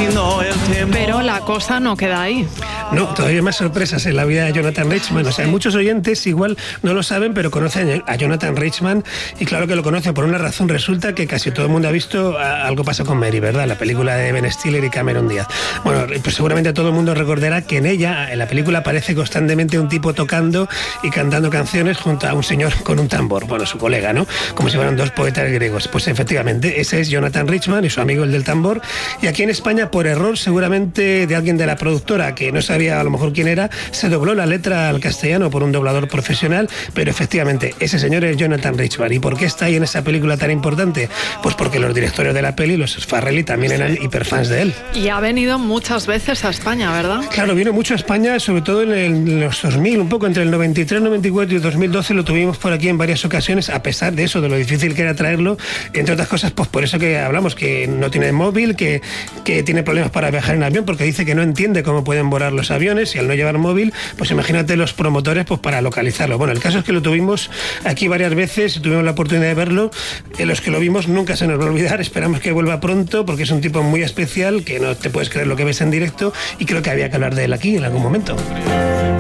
Pero la cosa no queda ahí. No, todavía hay más sorpresas en la vida de Jonathan Richman. O sea, muchos oyentes igual no lo saben, pero conocen a Jonathan Richman, y claro que lo conocen por una razón. Resulta que casi todo el mundo ha visto Algo pasa con Mary, ¿verdad? La película de Ben Stiller y Cameron Díaz. Bueno, pues seguramente todo el mundo recordará que en la película, aparece constantemente un tipo tocando y cantando canciones junto a un señor con un tambor. Bueno, su colega, ¿no? Como si fueran dos poetas griegos. Pues efectivamente, ese es Jonathan Richman y su amigo el del tambor. Y aquí en España, por error seguramente de alguien de la productora, que no sabía a lo mejor quién era, se dobló la letra al castellano por un doblador profesional, pero efectivamente ese señor es Jonathan Richman. ¿Y por qué está ahí en esa película tan importante? Pues porque los directores de la peli, los Farrelly, también eran hiperfans de él. Y ha venido muchas veces a España, ¿verdad? Claro, vino mucho a España, sobre todo en los 2000, un poco entre el 93, 94 y 2012 lo tuvimos por aquí en varias ocasiones, a pesar de eso, de lo difícil que era traerlo, entre otras cosas, pues por eso que hablamos, que no tiene móvil, que tiene problemas para viajar en avión, porque dice que no entiende cómo pueden volar los aviones, y al no llevar móvil, pues imagínate los promotores pues para localizarlo. Bueno, el caso es que lo tuvimos aquí varias veces, tuvimos la oportunidad de verlo, los que lo vimos nunca se nos va a olvidar, esperamos que vuelva pronto, porque es un tipo muy especial, que no te puedes creer lo que ves en directo, y creo que había que hablar de él aquí en algún momento.